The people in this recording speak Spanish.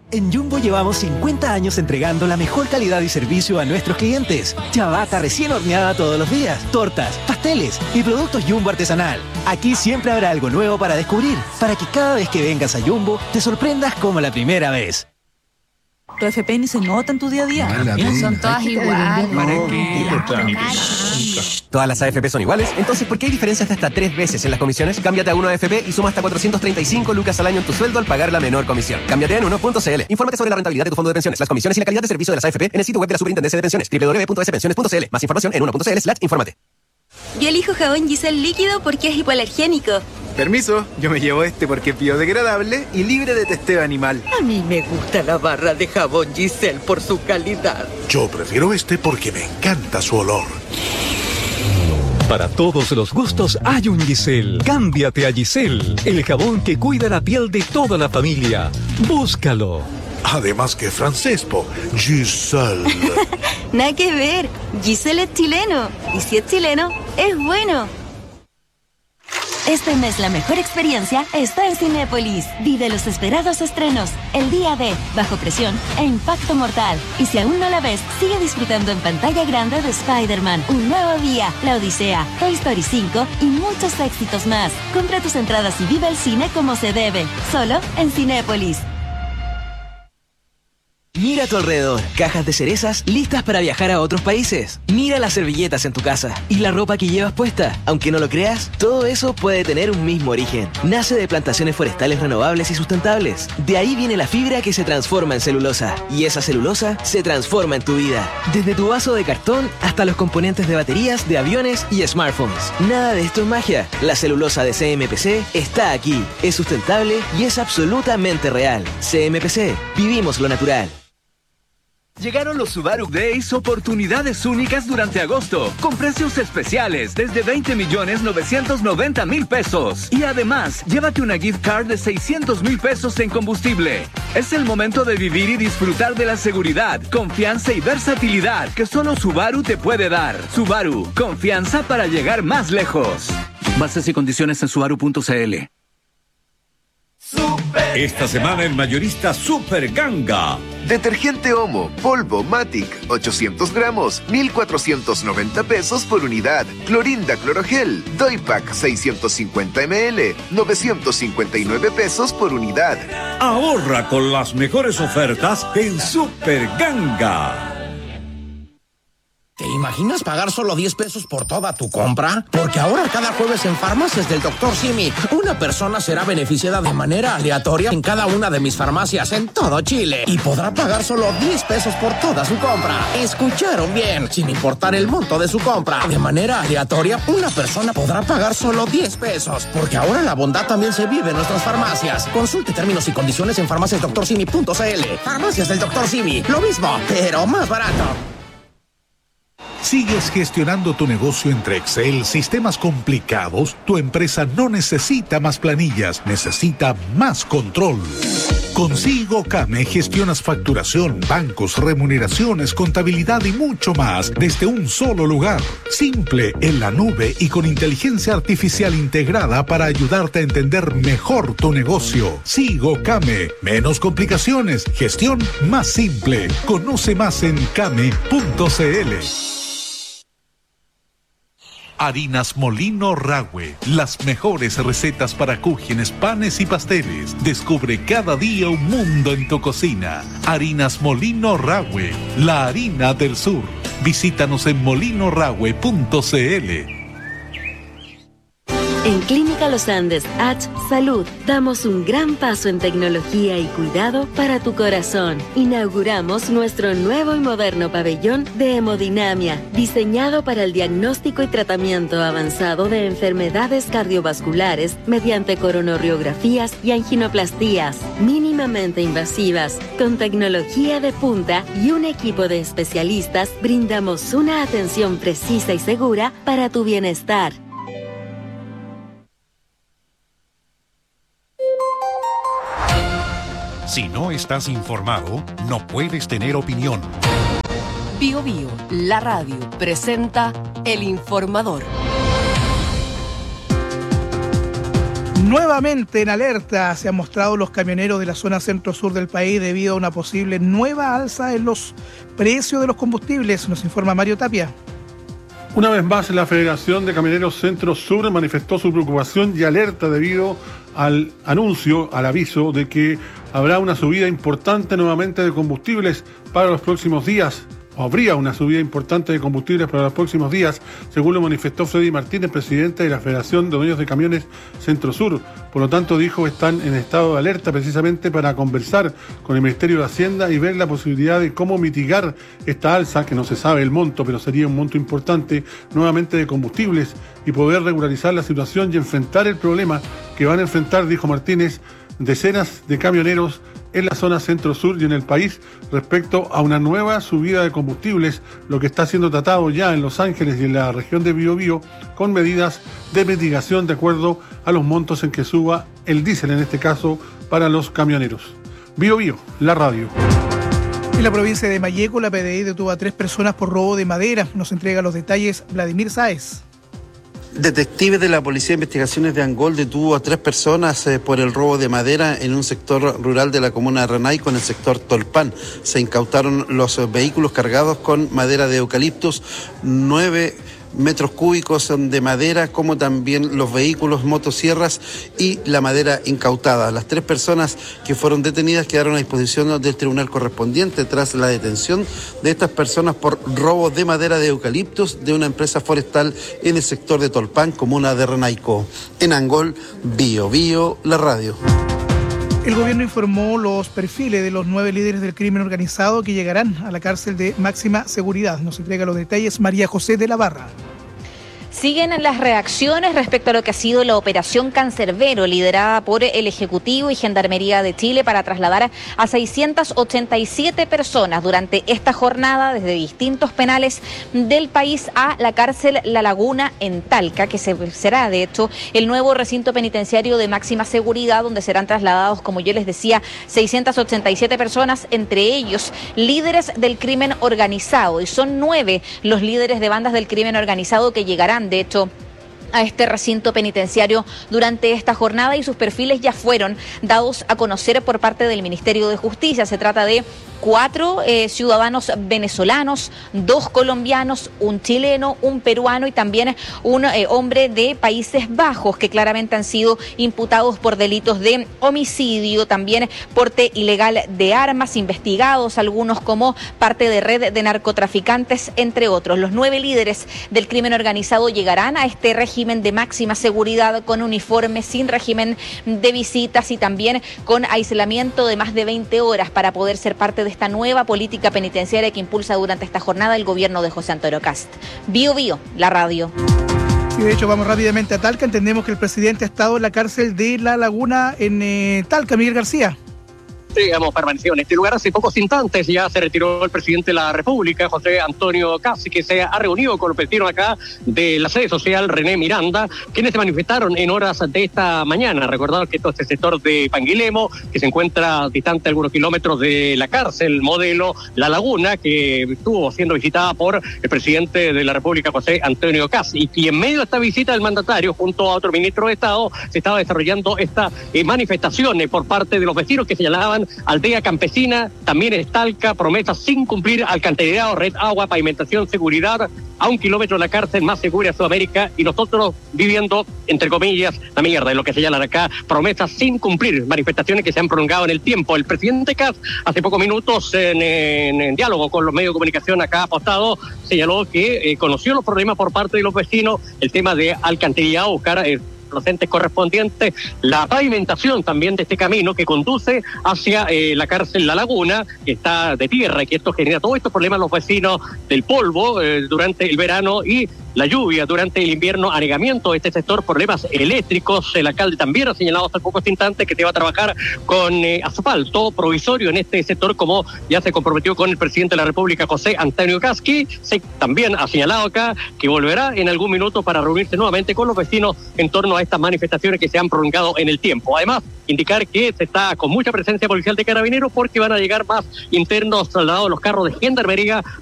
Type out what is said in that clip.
En Jumbo llevamos 50 años entregando la mejor calidad y servicio a nuestros clientes. Ciabatta recién horneada todos los días, tortas, pasteles y productos Jumbo artesanal. Aquí siempre habrá algo nuevo para descubrir, para que cada vez que vengas a Jumbo te sorprendas como la primera vez. Tu FP ni se nota en tu día a día. Son todas iguales. ¿Para qué? ¿Todas las AFP son iguales? Entonces, ¿por qué hay diferencias de hasta 3 veces en las comisiones? Cámbiate a 1AFP y suma hasta 435 lucas al año en tu sueldo al pagar la menor comisión. Cámbiate en 1.cl. Infórmate sobre la rentabilidad de tu fondo de pensiones, las comisiones y la calidad de servicio de las AFP en el sitio web de la Superintendencia de Pensiones, www.spensiones.cl. Más información en 1.cl/infórmate. Yo elijo jabón Giselle líquido porque es hipoalergénico. Permiso, yo me llevo este porque es biodegradable y libre de testeo animal. A mí me gusta la barra de jabón Giselle por su calidad. Yo prefiero este porque me encanta su olor. Para todos los gustos hay un Giselle. Cámbiate a Giselle, el jabón que cuida la piel de toda la familia. Búscalo. Además que francés, po. Giselle. Nada que ver. Giselle es chileno. Y si es chileno, es bueno. Este mes la mejor experiencia está en Cinépolis. Vive los esperados estrenos, El Día de, Bajo Presión e Impacto Mortal. Y si aún no la ves, sigue disfrutando en pantalla grande de Spider-Man, Un Nuevo Día, La Odisea, Toy Story 5 y muchos éxitos más. Compra tus entradas y vive el cine como se debe, solo en Cinépolis. Mira a tu alrededor, cajas de cerezas listas para viajar a otros países. Mira las servilletas en tu casa y la ropa que llevas puesta. Aunque no lo creas, todo eso puede tener un mismo origen. Nace de plantaciones forestales renovables y sustentables. De ahí viene la fibra que se transforma en celulosa. Y esa celulosa se transforma en tu vida. Desde tu vaso de cartón hasta los componentes de baterías, de aviones y smartphones. Nada de esto es magia. La celulosa de CMPC está aquí. Es sustentable y es absolutamente real. CMPC, vivimos lo natural. Llegaron los Subaru Days, oportunidades únicas durante agosto, con precios especiales desde 20.990.000 pesos. Y además, llévate una gift card de 600.000 pesos en combustible. Es el momento de vivir y disfrutar de la seguridad, confianza y versatilidad que solo Subaru te puede dar. Subaru, confianza para llegar más lejos. Bases y condiciones en subaru.cl. Esta semana en Mayorista Super Ganga. Detergente Omo, polvo Matic, 800 gramos, 1,490 pesos por unidad. Clorinda Clorogel, Doypack, 650 ml, 959 pesos por unidad. Ahorra con las mejores ofertas en Super Ganga. ¿Te imaginas pagar solo 10 pesos por toda tu compra? Porque ahora cada jueves en Farmacias del Dr. Simi, una persona será beneficiada de manera aleatoria en cada una de mis farmacias en todo Chile y podrá pagar solo 10 pesos por toda su compra. ¿Escucharon bien? Sin importar el monto de su compra. De manera aleatoria, una persona podrá pagar solo 10 pesos. Porque ahora la bondad también se vive en nuestras farmacias. Consulte términos y condiciones en farmaciasdoctorsimi.cl. Farmacias del Dr. Simi, lo mismo, pero más barato. ¿Sigues gestionando tu negocio entre Excel, sistemas complicados? Tu empresa no necesita más planillas, necesita más control. Con Sigo Kame gestionas facturación, bancos, remuneraciones, contabilidad y mucho más desde un solo lugar. Simple, en la nube y con inteligencia artificial integrada para ayudarte a entender mejor tu negocio. Sigo Kame. Menos complicaciones, gestión más simple. Conoce más en kame.cl. Harinas Molino Rahue, las mejores recetas para cúgenes, panes y pasteles. Descubre cada día un mundo en tu cocina. Harinas Molino Rahue, la harina del sur. Visítanos en molinorahue.cl. En Clínica Los Andes, H Salud, damos un gran paso en tecnología y cuidado para tu corazón. Inauguramos nuestro nuevo y moderno pabellón de hemodinamia, diseñado para el diagnóstico y tratamiento avanzado de enfermedades cardiovasculares mediante coronariografías y anginoplastías mínimamente invasivas. Con tecnología de punta y un equipo de especialistas, brindamos una atención precisa y segura para tu bienestar. Si no estás informado, no puedes tener opinión. Bio Bio, la radio, presenta El Informador. Nuevamente en alerta se han mostrado los camioneros de la zona centro-sur del país debido a una posible nueva alza en los precios de los combustibles, nos informa Mario Tapia. Una vez más, la Federación de Camioneros Centro-Sur manifestó su preocupación y alerta debido al aviso de que habrá una subida importante nuevamente de combustibles para los próximos días. Habría una subida importante de combustibles para los próximos días, según lo manifestó Freddy Martínez, presidente de la Federación de Dueños de Camiones Centro-Sur. Por lo tanto, dijo, están en estado de alerta precisamente para conversar con el Ministerio de Hacienda y ver la posibilidad de cómo mitigar esta alza, que no se sabe el monto, pero sería un monto importante, nuevamente de combustibles, y poder regularizar la situación y enfrentar el problema que van a enfrentar, dijo Martínez, decenas de camioneros en la zona centro-sur y en el país respecto a una nueva subida de combustibles, lo que está siendo tratado ya en Los Ángeles y en la región de Biobío con medidas de mitigación de acuerdo a los montos en que suba el diésel, en este caso para los camioneros. Biobío, la radio. En la provincia de Malleco, la PDI detuvo a 3 personas por robo de madera. Nos entrega los detalles Vladimir Sáez. Detectives de la Policía de Investigaciones de Angol detuvo a 3 personas por el robo de madera en un sector rural de la comuna de Renaico, en el sector Tolpan. Se incautaron los vehículos cargados con madera de eucaliptus, 9 metros cúbicos de madera, como también los vehículos, motosierras y la madera incautada. Las 3 personas que fueron detenidas quedaron a disposición del tribunal correspondiente tras la detención de estas personas por robo de madera de eucaliptus de una empresa forestal en el sector de Tolpan, comuna de Renaico. En Angol, Biobío, la radio. El gobierno informó los perfiles de los 9 líderes del crimen organizado que llegarán a la cárcel de máxima seguridad. Nos entrega los detalles María José de la Barra. Siguen las reacciones respecto a lo que ha sido la operación Cancerbero, liderada por el Ejecutivo y Gendarmería de Chile para trasladar a 687 personas durante esta jornada desde distintos penales del país a la cárcel La Laguna en Talca, que será de hecho el nuevo recinto penitenciario de máxima seguridad, donde serán trasladados, como yo les decía, 687 personas, entre ellos líderes del crimen organizado, y son 9 los líderes de bandas del crimen organizado que llegarán de hecho a este recinto penitenciario durante esta jornada, y sus perfiles ya fueron dados a conocer por parte del Ministerio de Justicia. Se trata de 4 ciudadanos venezolanos, 2 colombianos, un chileno, un peruano y también un hombre de Países Bajos, que claramente han sido imputados por delitos de homicidio, también porte ilegal de armas, investigados algunos como parte de red de narcotraficantes, entre otros. Los 9 líderes del crimen organizado llegarán a este régimen de máxima seguridad con uniforme, sin régimen de visitas y también con aislamiento de más de 20 horas para poder ser parte de esta nueva política penitenciaria que impulsa durante esta jornada el gobierno de José Antonio Kast. Biobío, la radio. Y de hecho vamos rápidamente a Talca. Entendemos que el presidente ha estado en la cárcel de La Laguna en Talca. Miguel García. Hemos permanecido en este lugar hace pocos instantes. Ya se retiró el presidente de la República, José Antonio Kast, que se ha reunido con los vecinos acá de la sede social René Miranda, quienes se manifestaron en horas de esta mañana. Recordar que todo este sector de Panguilemo, que se encuentra distante algunos kilómetros de la cárcel modelo La Laguna, que estuvo siendo visitada por el presidente de la República, José Antonio Kast, y que en medio de esta visita del mandatario junto a otro ministro de Estado se estaba desarrollando esta manifestación por parte de los vecinos que señalaban aldea campesina, también es Talca, promesas sin cumplir, alcantarillado, red, agua, pavimentación, seguridad, a 1 kilómetro de la cárcel más segura de Sudamérica, y nosotros viviendo, entre comillas, la mierda, es lo que señalan acá, promesas sin cumplir, manifestaciones que se han prolongado en el tiempo. El presidente Kast, hace pocos minutos, en diálogo con los medios de comunicación acá apostado, señaló que conoció los problemas por parte de los vecinos, el tema de alcantarillado, buscar los entes correspondientes, la pavimentación también de este camino que conduce hacia la cárcel La Laguna, que está de tierra, y que esto genera todos estos problemas a los vecinos del polvo durante el verano y la lluvia durante el invierno, anegamiento de este sector, problemas eléctricos. El alcalde también ha señalado hace pocos instantes que se va a trabajar con asfalto provisorio en este sector, como ya se comprometió con el presidente de la República, José Antonio Kast, que también ha señalado acá que volverá en algún minuto para reunirse nuevamente con los vecinos en torno a estas manifestaciones que se han prolongado en el tiempo. Además, indicar que se está con mucha presencia policial de Carabineros, porque van a llegar más internos trasladados a los carros de Gendarmería